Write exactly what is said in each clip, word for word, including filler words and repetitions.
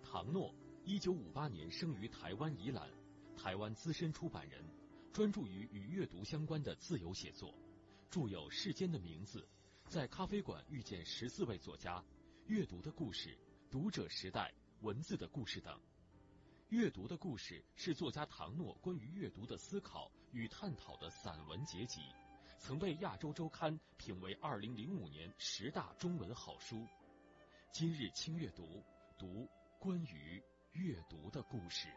唐诺，一九五八年生于台湾宜兰，台湾资深出版人，专注于与阅读相关的自由写作，著有《世间的名字》、在咖啡馆遇见十四位作家、阅读的故事、读者时代、文字的故事等。阅读的故事是作家唐诺关于阅读的思考与探讨的散文结集，曾被亚洲周刊评为二零零五年十大中文好书。今日轻阅读，读关于阅读的故事。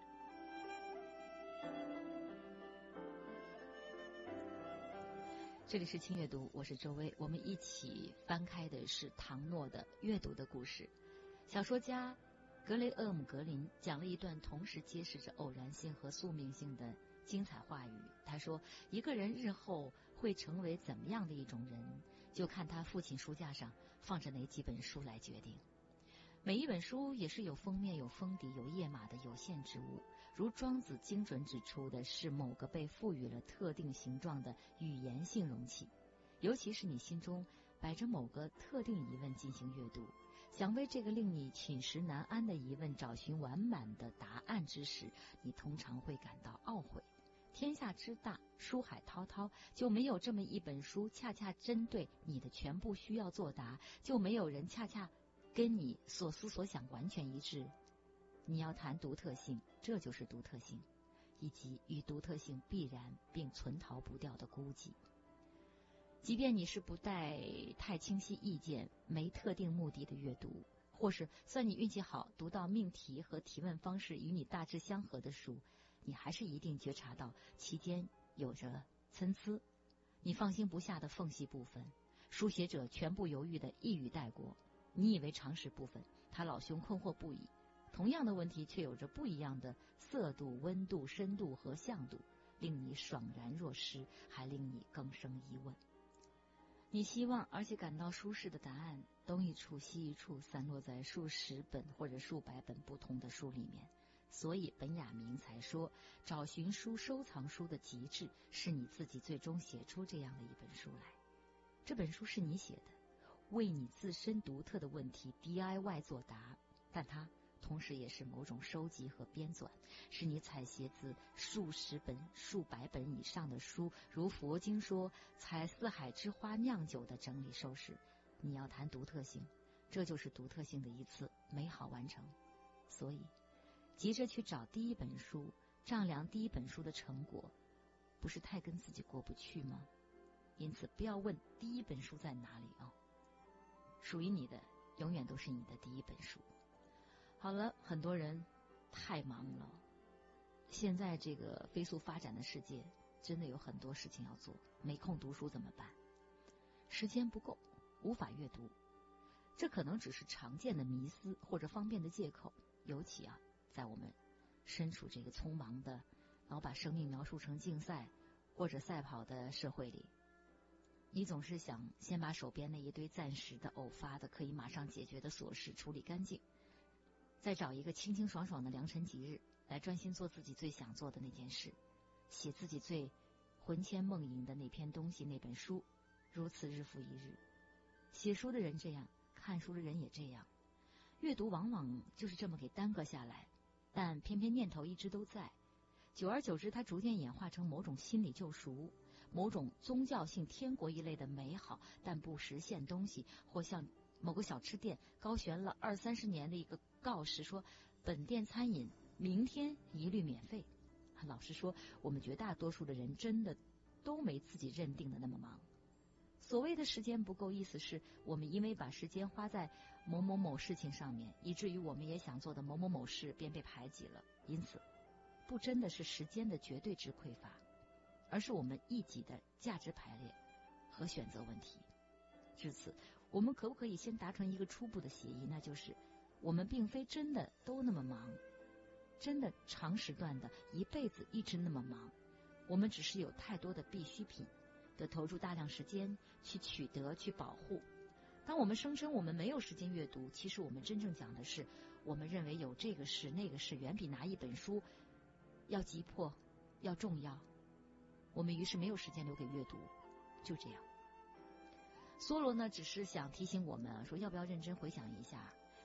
这里是轻阅读，我是周薇，我们一起翻开的是唐诺的阅读的故事。小说家格雷厄姆格林讲了一段同时揭示着偶然性和宿命性的精彩话语。他说，一个人日后会成为怎么样的一种人，就看他父亲书架上放着哪几本书来决定。每一本书也是有封面、有封底、有页码的有限之物，如庄子精准指出的，是某个被赋予了特定形状的语言性容器。尤其是你心中摆着某个特定疑问进行阅读，想为这个令你寝食难安的疑问找寻完满的答案之时，你通常会感到懊悔。天下之大，书海滔滔，就没有这么一本书恰恰针对你的全部需要作答，就没有人恰恰跟你所思所想完全一致。你要谈独特性，这就是独特性，以及与独特性必然并存逃不掉的孤寂。即便你是不带太清晰意见、没特定目的的阅读，或是算你运气好读到命题和提问方式与你大致相合的书，你还是一定觉察到其间有着参差，你放心不下的缝隙部分，书写者全部犹豫的一语带过。你以为常识部分，他老兄困惑不已。同样的问题却有着不一样的色度、温度、深度和向度，令你爽然若失，还令你更生疑问。你希望而且感到舒适的答案，东一处西一处散落在数十本或者数百本不同的书里面。所以本雅明才说，找寻书、收藏书的极致是你自己最终写出这样的一本书来。这本书是你写的，为你自身独特的问题 D I Y 作答，但它同时也是某种收集和编纂，是你采撷自数十本、数百本以上的书，如佛经说，采四海之花酿酒的整理收拾。你要谈独特性，这就是独特性的一次美好完成。所以急着去找第一本书，丈量第一本书的成果，不是太跟自己过不去吗？因此不要问第一本书在哪里啊、哦，属于你的永远都是你的第一本书。好了，很多人太忙了，现在这个飞速发展的世界真的有很多事情要做，没空读书怎么办？时间不够，无法阅读，这可能只是常见的迷思或者方便的借口。尤其啊，在我们身处这个匆忙的老把生命描述成竞赛或者赛跑的社会里，你总是想先把手边那一堆暂时的、偶发的、可以马上解决的琐事处理干净，再找一个清清爽爽的良辰吉日来专心做自己最想做的那件事，写自己最魂牵梦萦的那篇东西、那本书，如此日复一日。写书的人这样，看书的人也这样，阅读往往就是这么给耽搁下来，但偏偏念头一直都在。久而久之，它逐渐演化成某种心理救赎，某种宗教性天国一类的美好但不实现东西，或像某个小吃店高悬了二三十年的一个告示，说本店餐饮明天一律免费。老实说，我们绝大多数的人真的都没自己认定的那么忙。所谓的时间不够，意思是我们因为把时间花在某某某事情上面，以至于我们也想做的某某某事便被排挤了。因此不真的是时间的绝对之匮乏，而是我们一己的价值排列和选择问题。至此，我们可不可以先达成一个初步的协议，那就是我们并非真的都那么忙，真的长时段的一辈子一直那么忙，我们只是有太多的必需品得投入大量时间去取得、去保护。当我们声称我们没有时间阅读，其实我们真正讲的是，我们认为有这个事那个事远比拿一本书要急迫、要重要。我们于是没有时间留给阅读，就这样。梭罗呢，只是想提醒我们说，要不要认真回想一下，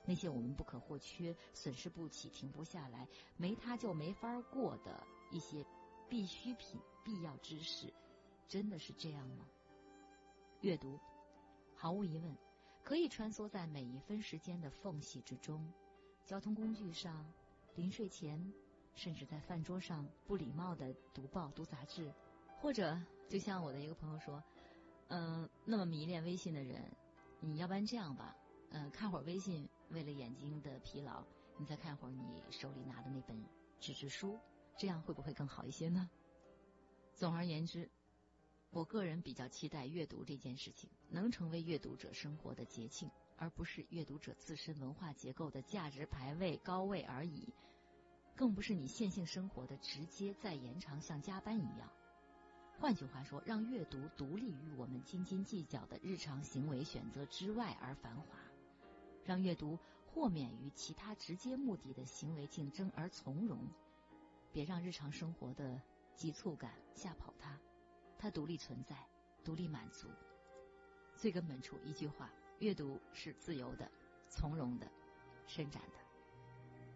那些我们不可或缺、损失不起、停不下来、没它就没法过的一些必需品、必要知识，真的是这样吗？阅读，毫无疑问，可以穿梭在每一分时间的缝隙之中，交通工具上、临睡前，甚至在饭桌上不礼貌地读报、读杂志，或者就像我的一个朋友说，嗯、呃，那么迷恋微信的人，你要不然这样吧，嗯、呃，看会儿微信，为了眼睛的疲劳，你再看会儿你手里拿的那本纸质书，这样会不会更好一些呢？总而言之，我个人比较期待阅读这件事情能成为阅读者生活的节庆，而不是阅读者自身文化结构的价值排位高位而已，更不是你线性生活的直接再延长像加班一样。换句话说，让阅读独立于我们斤斤计较的日常行为选择之外而繁华，让阅读豁免于其他直接目的的行为竞争而从容，别让日常生活的急促感吓跑它，它独立存在，独立满足。最根本处一句话，阅读是自由的、从容的、伸展的。